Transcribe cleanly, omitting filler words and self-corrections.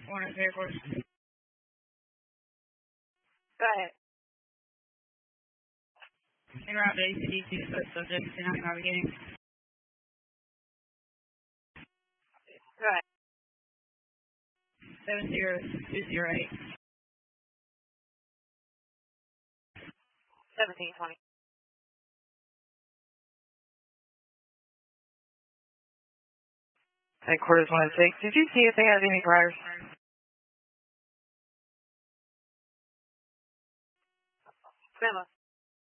Warrant Airport. Go ahead. En route to ACDC, but subject to not navigating. Go ahead. 70208. 1720. Headquarters 106. Did you see if they had any priors? Memo.